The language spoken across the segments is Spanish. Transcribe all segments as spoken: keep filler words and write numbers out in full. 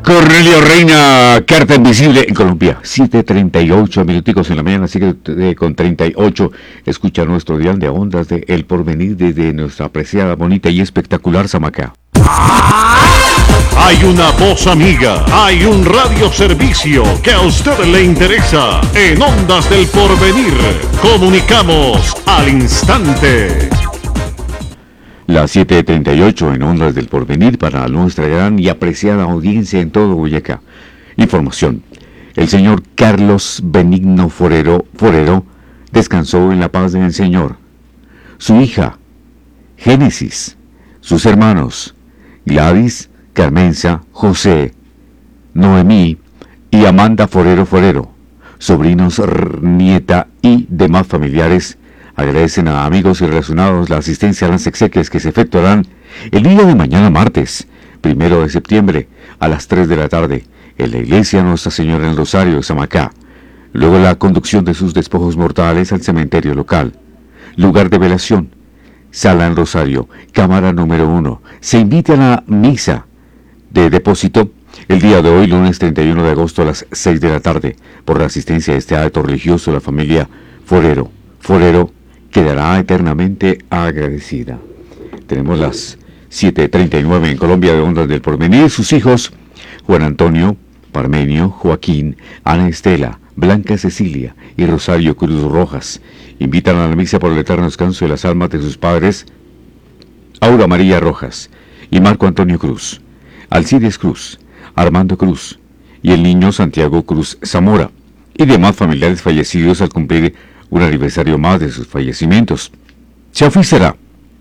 Cornelio Reina, carta invisible en Colombia. siete treinta y ocho minuticos en la mañana, así que eh, con treinta y ocho escucha nuestro dial de ondas de El Porvenir desde nuestra apreciada, bonita y espectacular Samacá. Hay una voz amiga, hay un radioservicio que a usted le interesa. En Ondas del Porvenir, comunicamos al instante. Las siete treinta y ocho en Ondas del Porvenir para nuestra gran y apreciada audiencia en todo Boyacá. Información. El señor Carlos Benigno Forero, Forero descansó en la paz del Señor. Su hija, Génesis, sus hermanos, Gladys, Carmenza, José, Noemí y Amanda Forero Forero, sobrinos, nieta y demás familiares, agradecen a amigos y relacionados la asistencia a las exequias que se efectuarán el día de mañana martes, primero de septiembre, a las tres de la tarde, en la iglesia Nuestra Señora en Rosario de Samacá. Luego la conducción de sus despojos mortales al cementerio local. Lugar de velación, sala en Rosario, cámara número uno. Se invita a la misa de depósito el día de hoy, lunes treinta y uno de agosto a las seis de la tarde, por la asistencia a este acto religioso de la familia Forero. Forero quedará eternamente agradecida. Tenemos las siete treinta y nueve en Colombia de Ondas del Porvenir. Sus hijos, Juan Antonio, Parmenio, Joaquín, Ana Estela, Blanca Cecilia y Rosario Cruz Rojas, invitan a la misa por el eterno descanso de las almas de sus padres, Aura María Rojas y Marco Antonio Cruz, Alcides Cruz, Armando Cruz y el niño Santiago Cruz Zamora, y demás familiares fallecidos al cumplir un aniversario más de sus fallecimientos. Se oficiará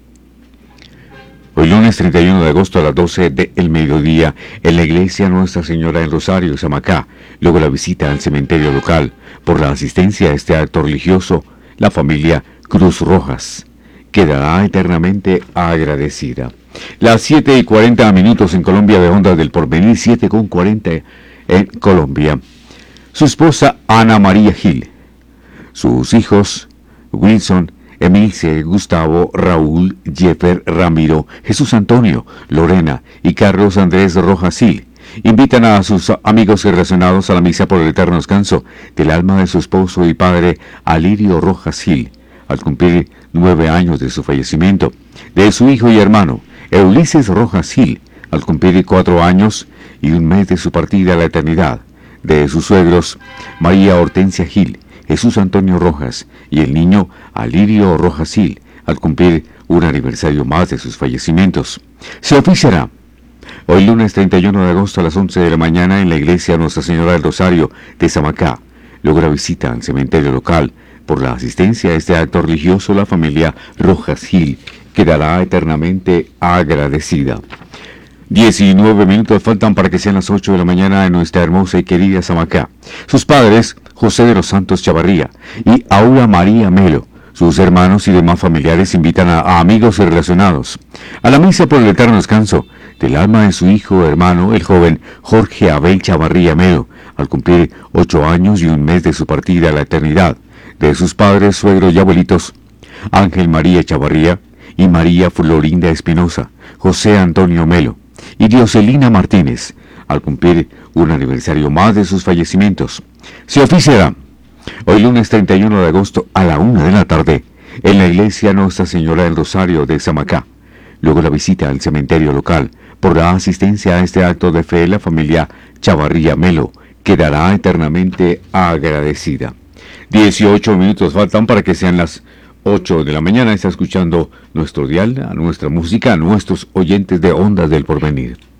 hoy lunes treinta y uno de agosto a las doce del mediodía en la iglesia Nuestra Señora en Rosario, Samacá. Luego la visita al cementerio local. Por la asistencia a este acto religioso, la familia Cruz Rojas quedará eternamente agradecida. Las siete y cuarenta minutos en Colombia de Ondas del Porvenir, siete con cuarenta en Colombia. Su esposa Ana María Gil, sus hijos Wilson, Emilce, Gustavo, Raúl, Jeffer, Ramiro, Jesús Antonio, Lorena y Carlos Andrés Rojas Gil invitan a sus amigos y relacionados a la misa por el eterno descanso del alma de su esposo y padre Alirio Rojas Gil, al cumplir nueve años de su fallecimiento, de su hijo y hermano Ulises Rojas Gil, al cumplir cuatro años y un mes de su partida a la eternidad, de sus suegros María Hortensia Gil, Jesús Antonio Rojas y el niño Alirio Rojas Gil, al cumplir un aniversario más de sus fallecimientos. Se oficiará hoy lunes treinta y uno de agosto a las once de la mañana en la iglesia Nuestra Señora del Rosario de Samacá. Luego la visita al cementerio local. Por la asistencia a este acto religioso, la familia Rojas Gil quedará eternamente agradecida. diecinueve minutos faltan para que sean las ocho de la mañana en nuestra hermosa y querida Samacá. Sus padres, José de los Santos Chavarría y Aura María Melo, sus hermanos y demás familiares invitan a, a amigos y relacionados a la misa por el eterno descanso del alma de su hijo hermano, el joven Jorge Abel Chavarría Melo, al cumplir ocho años y un mes de su partida a la eternidad, de sus padres, suegros y abuelitos, Ángel María Chavarría y María Florinda Espinosa, José Antonio Melo y Dioselina Martínez, al cumplir un aniversario más de sus fallecimientos. Se oficiará hoy lunes treinta y uno de agosto a la una de la tarde en la iglesia Nuestra Señora del Rosario de Samacá. Luego la visita al cementerio local. Por la asistencia a este acto de fe, la familia Chavarría Melo quedará eternamente agradecida. dieciocho minutos faltan para que sean las ocho de la mañana. Está escuchando nuestro dial, a nuestra música, a nuestros oyentes de Ondas del Porvenir.